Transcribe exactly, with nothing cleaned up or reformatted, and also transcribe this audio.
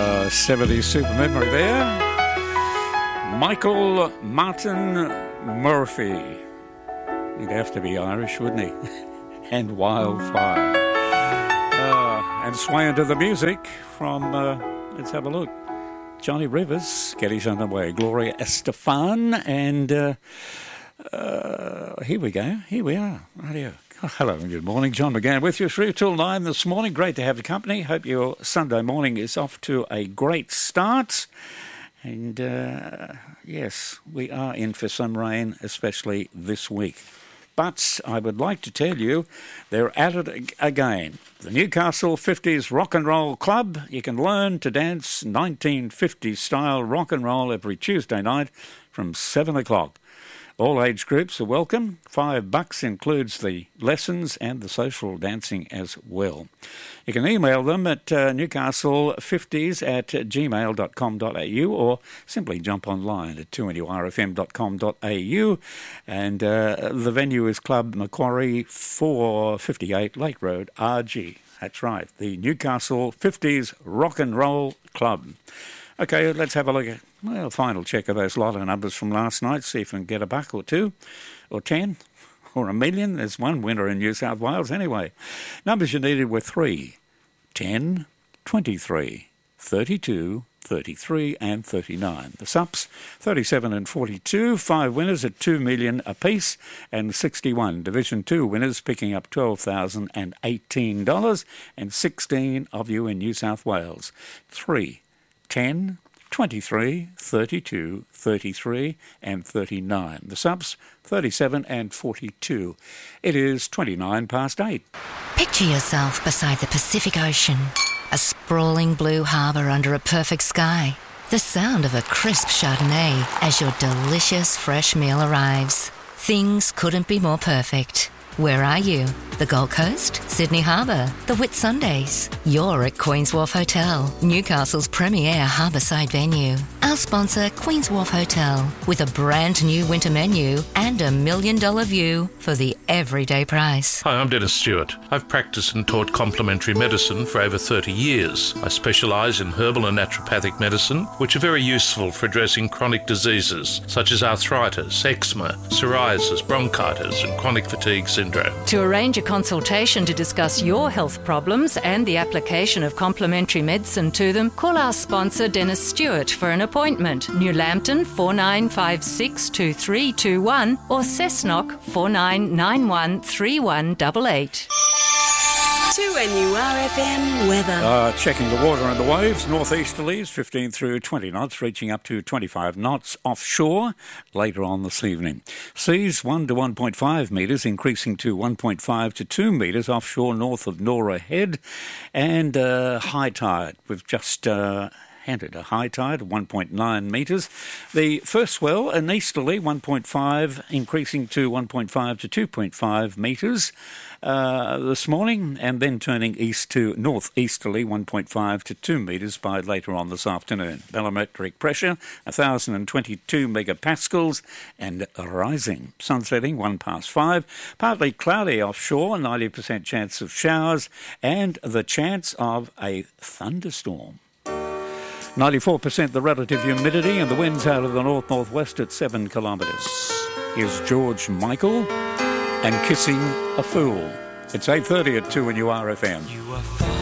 Uh, seventies super memory there. Michael Martin Murphy. He'd have to be Irish, wouldn't he? And Wildfire. Uh, and swaying to the music from, uh, let's have a look. Johnny Rivers, get his underway. Gloria Estefan, and uh, uh, here we go. Here we are. Radio. Oh, hello and good morning. John McGann with you through till nine this morning. Great to have the company. Hope your Sunday morning is off to a great start. And uh, yes, we are in for some rain, especially this week. But I would like to tell you, they're at it again. The Newcastle fifties Rock and Roll Club. You can learn to dance nineteen fifties style rock and roll every Tuesday night from seven o'clock. All age groups are welcome. Five bucks includes the lessons and the social dancing as well. You can email them at uh, newcastle fifties at gmail dot com dot a u or simply jump online at two n u r f m dot com dot a u. And uh, the venue is Club Macquarie, four fifty-eight Lake Road, R G. That's right, the Newcastle fifties Rock and Roll Club. Okay, let's have a look at, well, final check of those lotto numbers from last night, see if we can get a buck or two, or ten, or a million. There's one winner in New South Wales anyway. Numbers you needed were three, ten, twenty-three, thirty-two, thirty-three and thirty-nine. The Sups, thirty-seven and forty-two, five winners at two million apiece, and sixty-one Division two winners picking up twelve thousand eighteen dollars, and sixteen of you in New South Wales. three, ten, twenty-three, thirty-two, thirty-three and thirty-nine. The Subs, thirty-seven and forty-two. It is twenty-nine past eight. Picture yourself beside the Pacific Ocean, a sprawling blue harbour under a perfect sky. The sound of a crisp Chardonnay as your delicious fresh meal arrives. Things couldn't be more perfect. Where are you? The Gold Coast? Sydney Harbour? The Whitsundays? You're at Queen's Wharf Hotel, Newcastle's premier harbourside venue. Our sponsor, Queen's Wharf Hotel, with a brand new winter menu and a million dollar view for the everyday price. Hi, I'm Dennis Stewart. I've practiced and taught complementary medicine for over thirty years. I specialise in herbal and naturopathic medicine, which are very useful for addressing chronic diseases such as arthritis, eczema, psoriasis, bronchitis and chronic fatigue syndrome. To arrange a consultation to discuss your health problems and the application of complementary medicine to them, call our sponsor Dennis Stewart for an appointment. New Lambton four nine five six two three two one or Cessnock four nine nine one three one eight eight. two N U R F M weather. Uh, checking the water and the waves. Northeasterlies fifteen through twenty knots, reaching up to twenty-five knots offshore later on this evening. Seas one to one point five metres, increasing to one point five to two metres offshore north of Nora Head. And uh, high tide. We've just Uh, entered a high tide of one point nine metres. The first swell, an easterly one point five, increasing to one point five to two point five metres uh, this morning, and then turning east to northeasterly one point five to two metres by later on this afternoon. Barometric pressure one thousand twenty-two megapascals and rising. Sun setting one past five. Partly cloudy offshore, ninety percent chance of showers, and the chance of a thunderstorm. ninety-four percent the relative humidity, and the winds out of the north-northwest at seven kilometres. Here's George Michael and Kissing a Fool. It's eight thirty at two N U R F M. You are